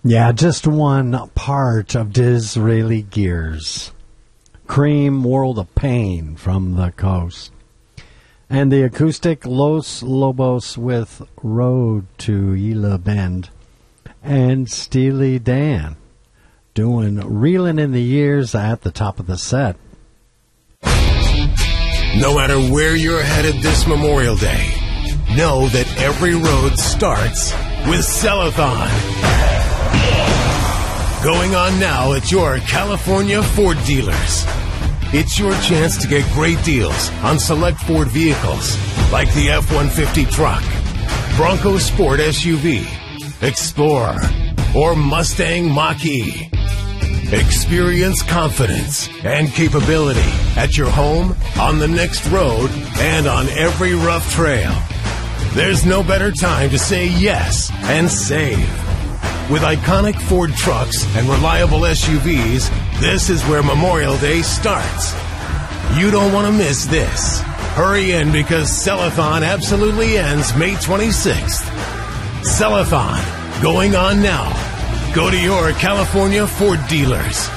Yeah, just one part of Disraeli Gears. Cream World of Pain from the coast. And the acoustic Los Lobos with Road to Isla Bend. And Steely Dan doing Reelin' in the Years at the top of the set. No matter where you're headed this Memorial Day, know that every road starts with Cellathon. Going on now at your California Ford dealers. It's your chance to get great deals on select Ford vehicles like the F-150 truck, Bronco Sport SUV, Explorer, or Mustang Mach-E. Experience confidence and capability at your home, on the next road, and on every rough trail. There's no better time to say yes and save. With iconic Ford trucks and reliable SUVs, this is where Memorial Day starts. You don't want to miss this. Hurry in because Cellathon absolutely ends May 26th. Cellathon, going on now. Go to your California Ford dealers.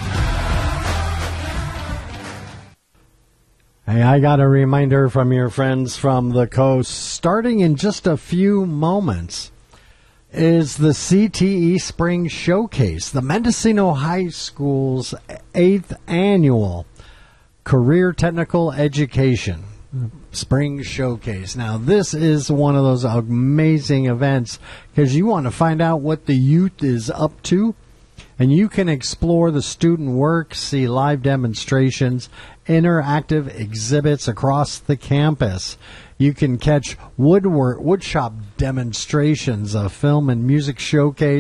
Hey, I got a reminder from your friends from the coast. Starting in just a few moments is the CTE Spring Showcase, the Mendocino High School's 8th annual Career Technical Education Spring Showcase. Now, this is one of those amazing events because you want to find out what the youth is up to, and you can explore the student work, see live demonstrations, interactive exhibits across the campus. You can catch woodshop demonstrations, a film and music showcase,